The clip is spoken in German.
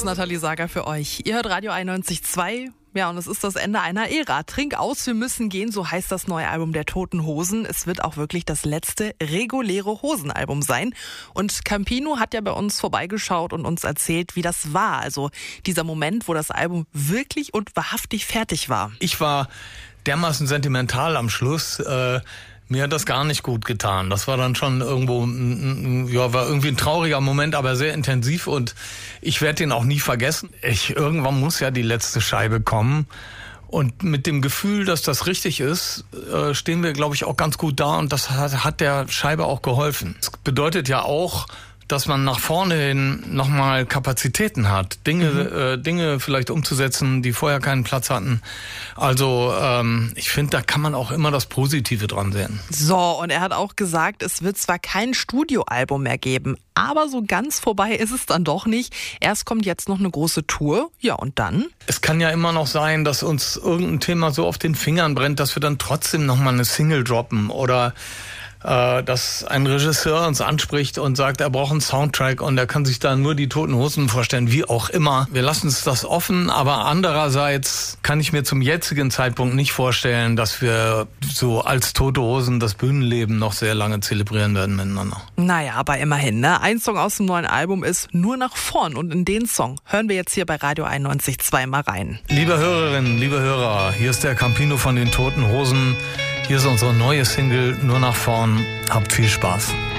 ist Nathalie Sager für euch. Ihr hört Radio 91.2. Ja, und es ist das Ende einer Ära. Trink aus, wir müssen gehen, so heißt das neue Album der Toten Hosen. Es wird auch wirklich das letzte reguläre Hosenalbum sein. Und Campino hat ja bei uns vorbeigeschaut und uns erzählt, wie das war. Also dieser Moment, wo das Album wirklich und wahrhaftig fertig war. Ich war dermaßen sentimental am Schluss. Mir hat das gar nicht gut getan. Das war dann schon irgendwo, war irgendwie ein trauriger Moment, aber sehr intensiv und ich werde den auch nie vergessen. Irgendwann muss ja die letzte Scheibe kommen und mit dem Gefühl, dass das richtig ist, stehen wir, glaube ich, auch ganz gut da und das hat der Scheibe auch geholfen. Das bedeutet ja auch, dass man nach vorne hin nochmal Kapazitäten hat, Dinge vielleicht umzusetzen, die vorher keinen Platz hatten. Also ich finde, da kann man auch immer das Positive dran sehen. So, und er hat auch gesagt, es wird zwar kein Studioalbum mehr geben, aber so ganz vorbei ist es dann doch nicht. Erst kommt jetzt noch eine große Tour, ja und dann? Es kann ja immer noch sein, dass uns irgendein Thema so auf den Fingern brennt, dass wir dann trotzdem nochmal eine Single droppen oder dass ein Regisseur uns anspricht und sagt, er braucht einen Soundtrack und er kann sich da nur die Toten Hosen vorstellen, wie auch immer. Wir lassen uns das offen, aber andererseits kann ich mir zum jetzigen Zeitpunkt nicht vorstellen, dass wir so als Tote Hosen das Bühnenleben noch sehr lange zelebrieren werden miteinander. Naja, aber immerhin, ne? Ein Song aus dem neuen Album ist Nur nach vorn und in den Song hören wir jetzt hier bei Radio 91.2 mal rein. Liebe Hörerinnen, liebe Hörer, hier ist der Campino von den Toten Hosen. Hier ist unsere neue Single Nur nach vorn. Habt viel Spaß.